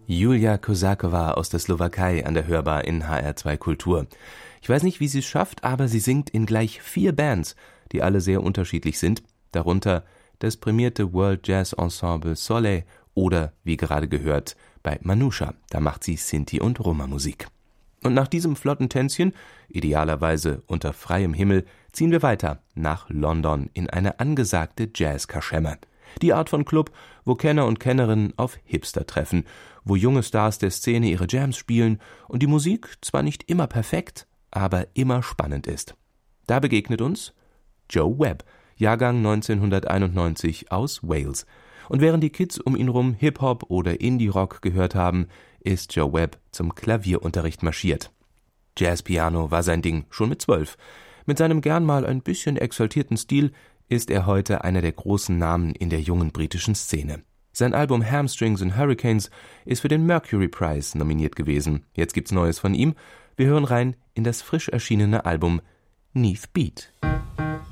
Julia Kosakowa aus der Slowakei an der Hörbar in HR2 Kultur. Ich weiß nicht, wie sie es schafft, aber sie singt in gleich 4 Bands, die alle sehr unterschiedlich sind, darunter das prämierte World Jazz Ensemble Soleil oder, wie gerade gehört, bei Manoucha, da macht sie Sinti- und Roma-Musik. Und nach diesem flotten Tänzchen, idealerweise unter freiem Himmel, ziehen wir weiter nach London in eine angesagte Jazz-Kaschemme. Die Art von Club, wo Kenner und Kennerinnen auf Hipster treffen, wo junge Stars der Szene ihre Jams spielen und die Musik zwar nicht immer perfekt, aber immer spannend ist. Da begegnet uns Joe Webb, Jahrgang 1991 aus Wales. Und während die Kids um ihn rum Hip-Hop oder Indie-Rock gehört haben, ist Joe Webb zum Klavierunterricht marschiert. Jazzpiano war sein Ding schon mit 12. Mit seinem gern mal ein bisschen exaltierten Stil ist er heute einer der großen Namen in der jungen britischen Szene. Sein Album Hamstrings and Hurricanes ist für den Mercury Prize nominiert gewesen. Jetzt gibt's Neues von ihm. Wir hören rein in das frisch erschienene Album Neath Beat.